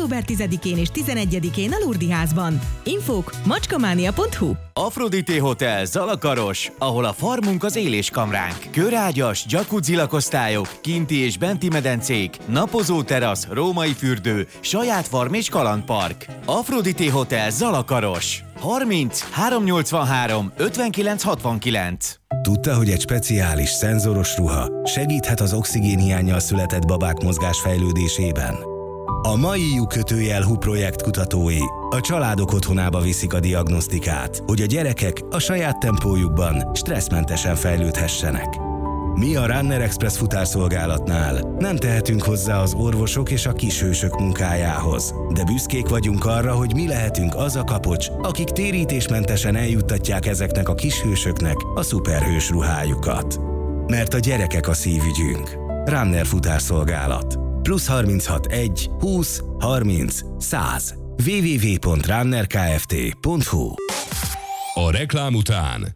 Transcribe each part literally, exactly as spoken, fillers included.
október tizedikén és tizenegyedikén a Lurdi házban. Infók macskamánia pont hu. Aphrodite Hotel Zalakaros, ahol a farmunk az éléskamránk. Körágyas, jacuzzi lakosztályok, kinti és benti medencék, napozó terasz, római fürdő, saját farm és kalandpark. Aphrodite Hotel Zalakaros. harminc háromszáznyolcvanhárom ötvenkilenc hatvankilenc. Tudta, hogy egy speciális, szenzoros ruha segíthet az oxigénhiánnyal született babák mozgásfejlődésében? A mai lyukkötőjel hú projekt kutatói a családok otthonába viszik a diagnosztikát, hogy a gyerekek a saját tempójukban stresszmentesen fejlődhessenek. Mi a Runner Express futárszolgálatnál nem tehetünk hozzá az orvosok és a kishősök munkájához, de büszkék vagyunk arra, hogy mi lehetünk az a kapocs, akik térítésmentesen eljuttatják ezeknek a kishősöknek a szuperhős ruhájukat. Mert a gyerekek a szívügyünk. Runner futárszolgálat. Plusz harminchat egy húsz harminc száz. double-u double-u double-u pont runner kft pont hu. A reklám után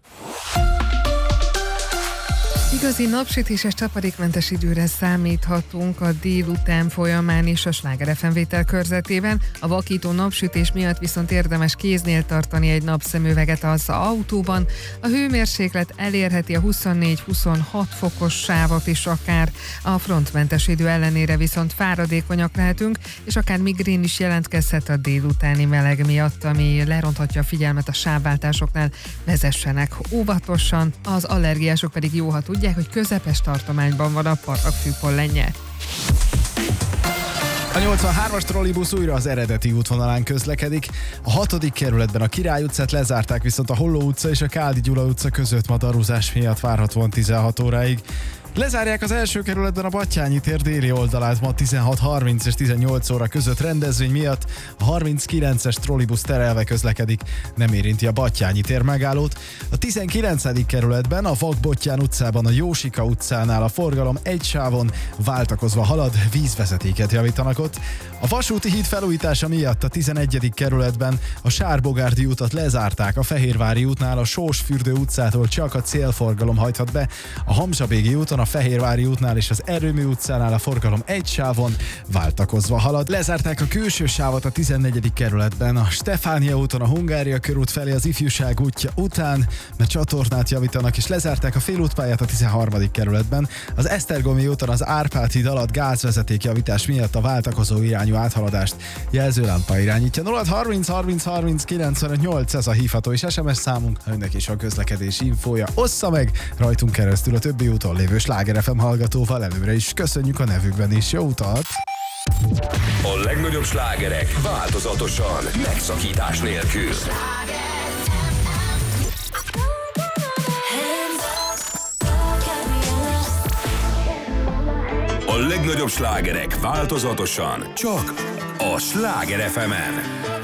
Igazi napsütéses csapadékmentes időre számíthatunk a délután folyamán is a Sláger ef em vétel körzetében. A vakító napsütés miatt viszont érdemes kéznél tartani egy napszemüveget az autóban. A hőmérséklet elérheti a huszonnégy-huszonhat fokos sávot is akár. A frontmentes idő ellenére viszont fáradékonyak lehetünk, és akár migrén is jelentkezhet a délutáni meleg miatt, ami leronthatja a figyelmet a sávváltásoknál. Vezessenek óvatosan, az allergiások pedig jó, ha tudják, hogy közepes tartományban van a patakfű pollenje. A nyolcvanhármas trollibusz újra az eredeti útvonalán közlekedik. A hatodik kerületben a Király utcát lezárták, viszont a Holló utca és a Káldi Gyula utca között ma darúzás miatt várhatóan tizenhat óráig. Lezárják az első kerületben a Batthyány tér déli oldalát ma tizenhat harminc és tizennyolc óra között rendezvény miatt. A harminckilences trollibusz terelve közlekedik, nem érinti a Batthyány tér megállót. A tizenkilencedik kerületben a Vak-Bottyán utcában a Jósika utcánál a forgalom egy sávon váltakozva halad, vízvezetéket javítanak ott. A vasúti híd felújítása miatt a tizenegyedik kerületben a Sárbogárdi utat lezárták, a Fehérvári útnál a Sósfürdő utcától csak a célforgalom hajthat be, a Hamzsabégi úton, a Fehérvári útnál és az Erőmű utcánál a forgalom egy sávon váltakozva halad. Lezárták a külső sávot a tizennegyedik kerületben, a Stefánia úton a Hungária körút felé az Ifjúság útja után, mert csatornát javítanak, és lezárták a félútpályát a tizenharmadik kerületben. Az Esztergomi úton az Árpád híd alatt gázvezeték javítás miatt a váltakozó irányú áthaladást jelzőlámpa irányítja. nulla harminc harminc harminc kilencvenöt nyolc ez a hívható és es em es számunk, önnek is a közlekedés infója. Ossza meg rajtunk keresztül a többi úton lévő Sláger ef em hallgatóval. Előre is köszönjük a nevükben is. Jó utat! A legnagyobb slágerek változatosan, megszakítás nélkül. A legnagyobb slágerek változatosan, csak a Sláger ef emen.